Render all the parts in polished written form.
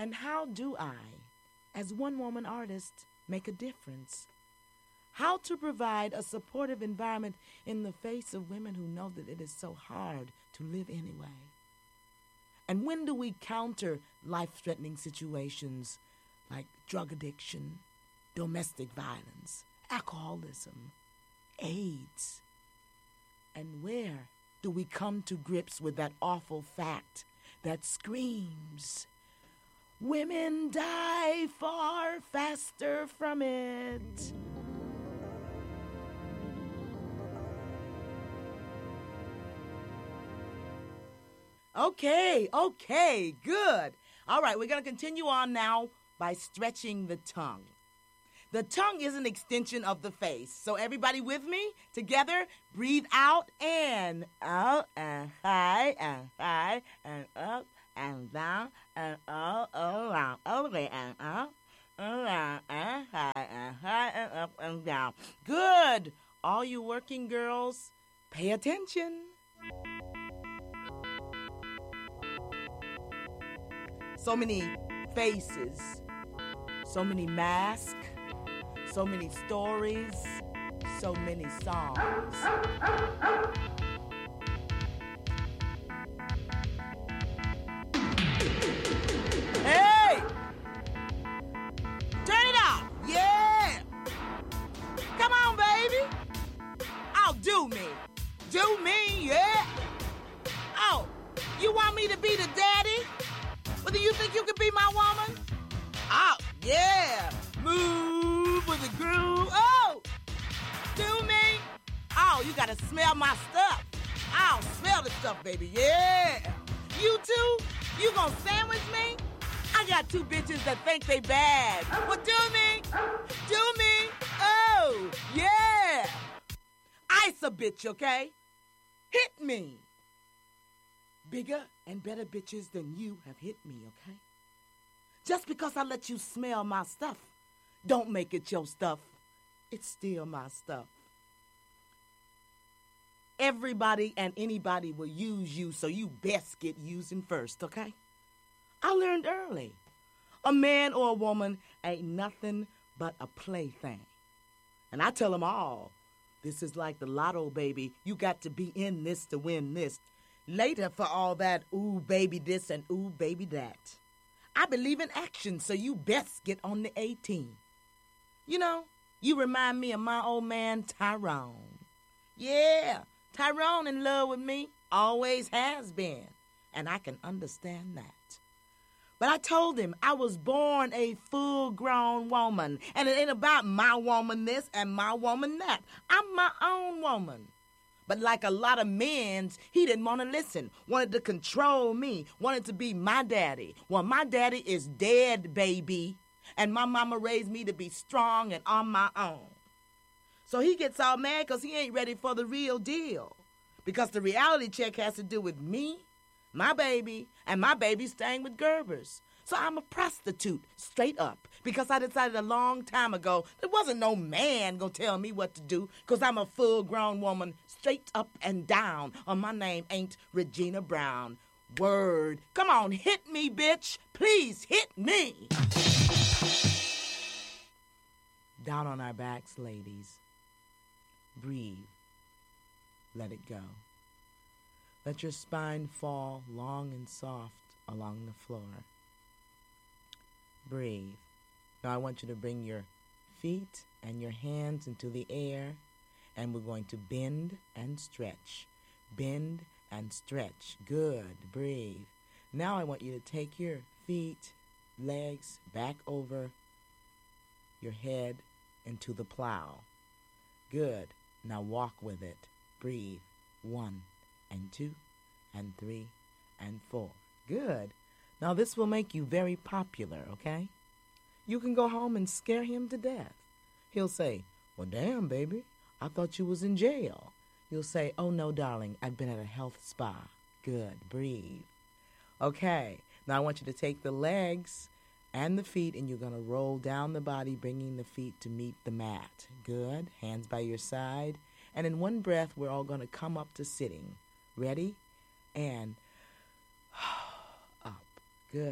And how do I, as one woman artist, make a difference? How to provide a supportive environment in the face of women who know that it is so hard to live anyway? And when do we counter life-threatening situations like drug addiction, domestic violence, alcoholism, AIDS? And where do we come to grips with that awful fact that screams, women die far faster from it? Okay, good. All right, we're going to continue on now by stretching the tongue. The tongue is an extension of the face. So everybody with me? Together, breathe out and out and high and high and up and down and all around. All the way and up, around and high and up and down. Good. All you working girls, pay attention. So many faces, so many masks, so many stories, so many songs. Hey! Turn it off! Yeah! Come on, baby! Oh, do me! Do me, yeah! Oh, you want me to be the daddy? Well, do you think you could be my woman? Oh, yeah! Move with the groove. Oh! Do me? Oh, you gotta smell my stuff. I'll smell the stuff, baby. Yeah! You too? You gonna sandwich me? I got two bitches that think they bad. Well, do me? Do me? Oh, yeah! Ice a bitch, okay? Hit me! Bigger and better bitches than you have hit me, okay? Just because I let you smell my stuff, don't make it your stuff. It's still my stuff. Everybody and anybody will use you, so you best get using first, okay? I learned early. A man or a woman ain't nothing but a plaything. And I tell them all, this is like the lotto, baby. You got to be in this to win this. Later for all that, ooh, baby this and ooh, baby that. I believe in action, so you best get on the 18. You know, you remind me of my old man, Tyrone. Yeah, Tyrone in love with me, always has been, and I can understand that. But I told him I was born a full-grown woman, and it ain't about my woman this and my woman that. I'm my own woman. But like a lot of men's, he didn't want to listen, wanted to control me, wanted to be my daddy. Well, my daddy is dead, baby, and my mama raised me to be strong and on my own. So he gets all mad because he ain't ready for the real deal. Because the reality check has to do with me, my baby, and my baby staying with Gerbers. So I'm a prostitute, straight up, because I decided a long time ago there wasn't no man gonna tell me what to do, because I'm a full-grown woman, straight up and down. Oh, my name ain't Regina Brown. Word. Come on, hit me, bitch. Please hit me. Down on our backs, ladies. Breathe. Let it go. Let your spine fall long and soft along the floor. Breathe. Now I want you to bring your feet and your hands into the air, and we're going to bend and stretch. Bend and stretch. Good. Breathe. Now I want you to take your feet, legs back over your head into the plow. Good. Now walk with it. Breathe. 1 and 2 and 3 and 4. Good. Now this will make you very popular, okay? You can go home and scare him to death. He'll say, well, damn, baby, I thought you was in jail. You'll say, oh, no, darling, I've been at a health spa. Good. Breathe. Okay. Now I want you to take the legs and the feet, and you're going to roll down the body, bringing the feet to meet the mat. Good. Hands by your side. And in one breath, we're all going to come up to sitting. Ready? And up. Good.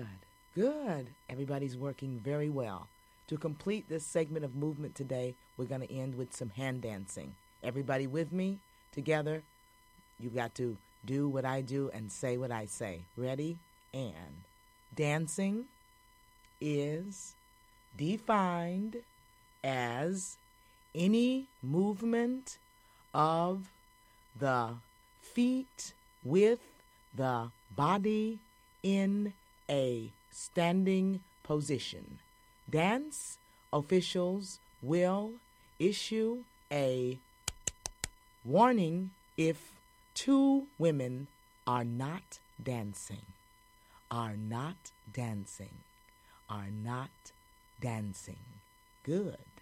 Good. Everybody's working very well. To complete this segment of movement today, we're going to end with some hand dancing. Everybody with me? Together? You got to do what I do and say what I say. Ready? And dancing is defined as any movement of the feet with the body in a standing position. Dance officials will issue a warning if two women are not dancing, are not dancing, are not dancing. Good.